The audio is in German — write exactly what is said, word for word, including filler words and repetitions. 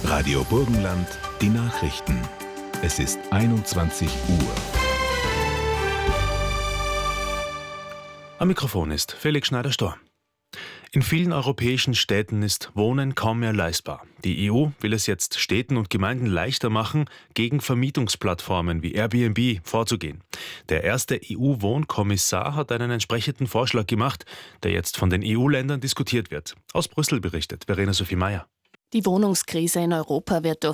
Radio Burgenland, die Nachrichten. Es ist einundzwanzig Uhr. Am Mikrofon ist Felix Schneider-Storr. In vielen europäischen Städten ist Wohnen kaum mehr leistbar. Die E U will es jetzt Städten und Gemeinden leichter machen, gegen Vermietungsplattformen wie Airbnb vorzugehen. Der erste E U-Wohnkommissar hat einen entsprechenden Vorschlag gemacht, der jetzt von den E U-Ländern diskutiert wird. Aus Brüssel berichtet Verena Sophie Meyer. Die Wohnungskrise in Europa wird durch